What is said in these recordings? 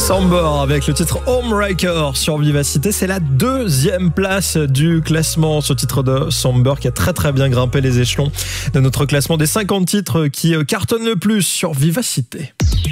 Samber avec le titre Homewrecker sur Vivacité. C'est la 2e place du classement, ce titre de Samber qui a très bien grimpé les échelons de notre classement des 50 titres qui cartonnent le plus sur Vivacité.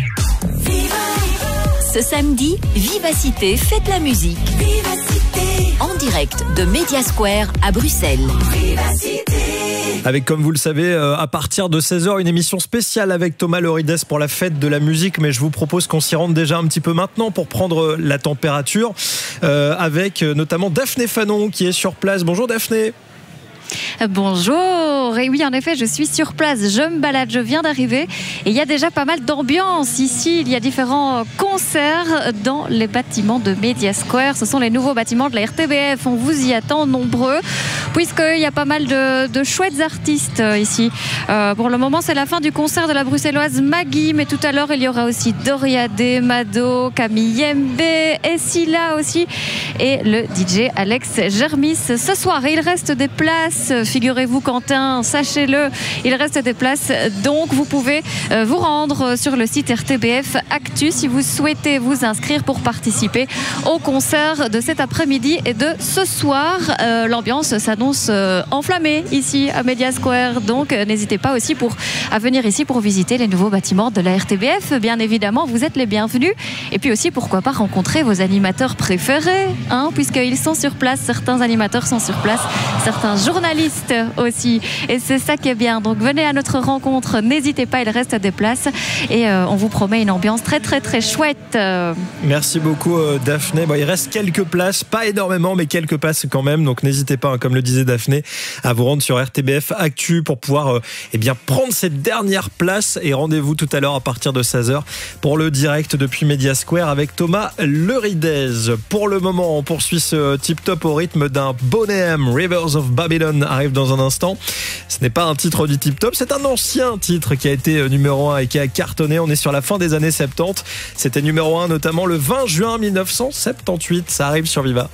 Ce samedi, Vivacité fête la musique. Vivacité. En direct de Media Square à Bruxelles. Vivacité. Avec, comme vous le savez, à partir de 16h, une émission spéciale avec Thomas Lorides pour la fête de la musique. Mais je vous propose qu'on s'y rende déjà un petit peu maintenant pour prendre la température avec notamment Daphné Fanon qui est sur place. Bonjour Daphné. Bonjour, et oui en effet je suis sur place, je me balade, je viens d'arriver et il y a déjà pas mal d'ambiance ici, il y a différents concerts dans les bâtiments de Media Square, ce sont les nouveaux bâtiments de la RTBF, on vous y attend nombreux puisqu'il y a pas mal de chouettes artistes ici. Pour le moment c'est la fin du concert de la bruxelloise Maggie, mais tout à l'heure il y aura aussi Doria D, Mado, Camille Yembe, Essila aussi et le DJ Alex Germis. Ce soir il reste des places, figurez-vous Quentin, sachez-le, il reste des places, donc vous pouvez vous rendre sur le site RTBF Actu si vous souhaitez vous inscrire pour participer au concert de cet après-midi et de ce soir. L'ambiance s'annonce enflammée ici à Media Square, donc n'hésitez pas aussi à venir ici pour visiter les nouveaux bâtiments de la RTBF. Bien évidemment, vous êtes les bienvenus et puis aussi pourquoi pas rencontrer vos animateurs préférés, puisqu'ils sont sur place, certains animateurs sont sur place, certains journalistes aussi, et c'est ça qui est bien. Donc venez à notre rencontre, n'hésitez pas, il reste des places et on vous promet une ambiance très chouette. Merci beaucoup Daphné. Bon, il reste quelques places, pas énormément mais quelques places quand même, donc n'hésitez pas, comme le disait Daphné, à vous rendre sur RTBF Actu pour pouvoir prendre cette dernière place, et rendez-vous tout à l'heure à partir de 16h pour le direct depuis Media Square avec Thomas Lorides. Pour le moment on poursuit ce tip-top au rythme d'un Boney M. Rivers of Babylon arrive dans un instant. Ce n'est pas un titre du tip-top, c'est un ancien titre qui a été numéro 1 et qui a cartonné. On est sur la fin des années 70. C'était numéro 1 notamment le 20 juin 1978. Ça arrive sur Viva.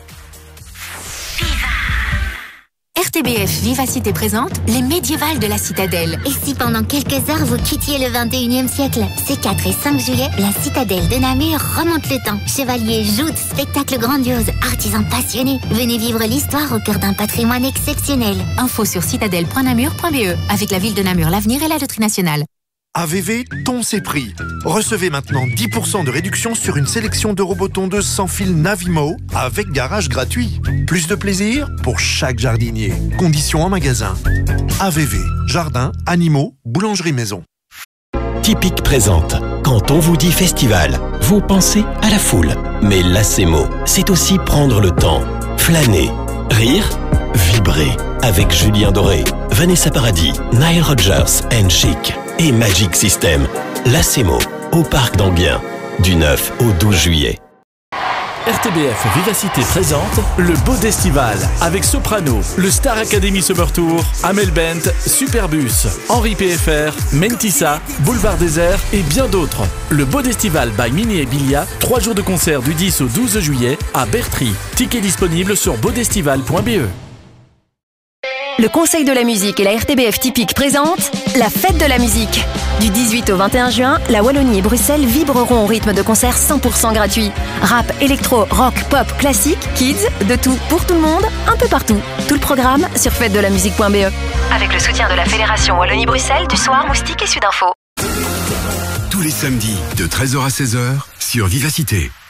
RTBF Vivacité présente les médiévales de la Citadelle. Et si pendant quelques heures vous quittiez le 21e siècle? Ces 4 et 5 juillet, la Citadelle de Namur remonte le temps. Chevaliers, joutes, spectacles grandioses, artisans passionnés. Venez vivre l'histoire au cœur d'un patrimoine exceptionnel. Info sur citadelle.namur.be. Avec la ville de Namur, l'avenir et la loterie nationale. AVV, ton c'est prix. Recevez maintenant 10% de réduction sur une sélection de robots tondeuses sans fil Navimo avec garage gratuit. Plus de plaisir pour chaque jardinier. Conditions en magasin. AVV, jardin, animaux, boulangerie maison. Typique présente. Quand on vous dit festival, vous pensez à la foule. Mais l'ACMO, c'est aussi prendre le temps, flâner, rire, vibrer. Avec Julien Doré, Vanessa Paradis, Nile Rodgers and Chic et Magic System. L'ACMO, au Parc d'Anguien, du 9 au 12 juillet. RTBF Vivacité présente le Bodestival avec Soprano, le Star Academy Summer Tour, Amel Bent, Superbus, Henri PFR, Mentissa, Boulevard Désert et bien d'autres. Le Bodestival by Mini et Bilia, 3 jours de concert du 10 au 12 juillet à Bertry. Tickets disponibles sur bodestival.be. Le Conseil de la musique et la RTBF Typique présentent la fête de la musique. Du 18 au 21 juin, la Wallonie et Bruxelles vibreront au rythme de concerts 100% gratuits. Rap, électro, rock, pop, classique, kids, de tout pour tout le monde, un peu partout. Tout le programme sur fêtedelamusique.be. Avec le soutien de la Fédération Wallonie-Bruxelles, du Soir, Moustique et Sudinfo. Tous les samedis de 13h à 16h sur Vivacité.